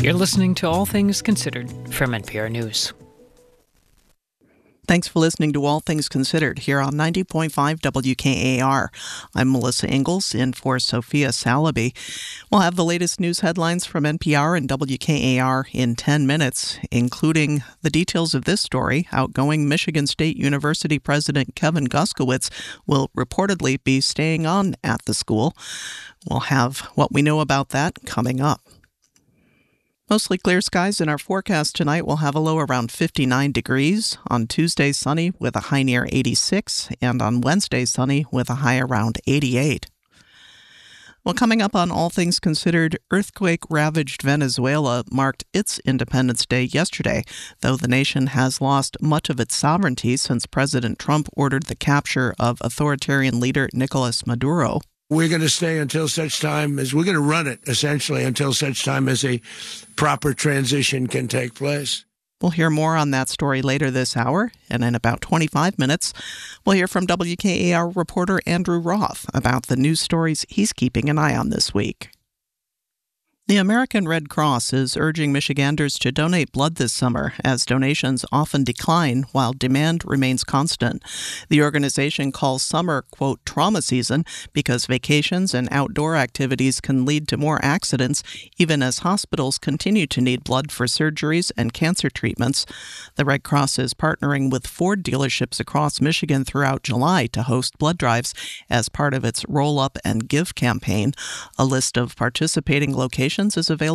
You're listening to All Things Considered from NPR News. Thanks for listening to All Things Considered here on 90.5 WKAR. I'm Melissa Ingalls in for Sophia Salaby. We'll have the latest news headlines from NPR and WKAR in 10 minutes, including the details of this story. Outgoing Michigan State University President Kevin Guskowitz will reportedly be staying on at the school. We'll have what we know about that coming up. Mostly clear skies in our forecast tonight. We'll have a low around 59 degrees. On Tuesday, sunny with a high near 86. And on Wednesday, sunny with a high around 88. Well, coming up on All Things Considered, earthquake-ravaged Venezuela marked its Independence Day yesterday, though the nation has lost much of its sovereignty since President Trump ordered the capture of authoritarian leader Nicolas Maduro. We're going to stay until such time as we're going to run it, essentially, until such time as a proper transition can take place. We'll hear more on that story later this hour, and in about 25 minutes, we'll hear from WKAR reporter Andrew Roth about the news stories he's keeping an eye on this week. The American Red Cross is urging Michiganders to donate blood this summer, as donations often decline while demand remains constant. The organization calls summer, quote, trauma season because vacations and outdoor activities can lead to more accidents, even as hospitals continue to need blood for surgeries and cancer treatments. The Red Cross is partnering with Ford dealerships across Michigan throughout July to host blood drives as part of its Roll Up and Give campaign. A list of participating locations is available